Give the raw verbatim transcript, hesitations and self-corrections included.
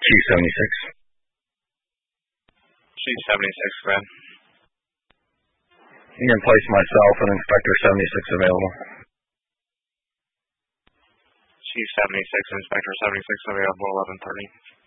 Chief seventy-six. Chief seventy-six, go ahead. You can place myself and Inspector seventy-six available. Chief seventy-six, Inspector seventy-six available, eleven thirty.